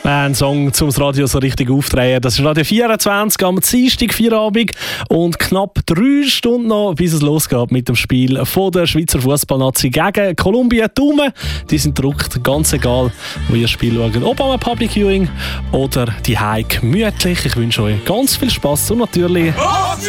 Ein Song zum Radio so richtig aufdrehen. Das ist Radio 24 am Dienstag, Feierabend. Und knapp 3 Stunden noch, bis es losgeht mit dem Spiel von der Schweizer Fußballnazi gegen Kolumbien. Daumen, die sind gedruckt, ganz egal, wo ihr das Spiel schaut. Ob am Public Viewing oder die Heim gemütlich. Ich wünsche euch ganz viel Spass und natürlich